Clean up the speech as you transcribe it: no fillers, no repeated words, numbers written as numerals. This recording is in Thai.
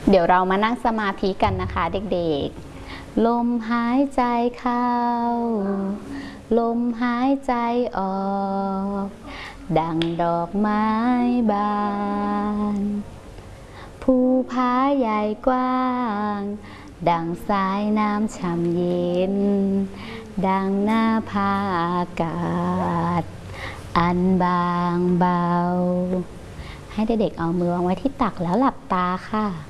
เดี๋ยวเรามานั่งสมาธิกันนะคะเด็กๆลมหายใจเข้าลมหายใจออกดังดอกไม้บานภูผาใหญ่กว้างดังสายน้ำช่ำเย็นดังหน้าผาอากาศอันบางเบาให้เด็กๆเอามือวางไว้ที่ตักแล้วหลับตาค่ะ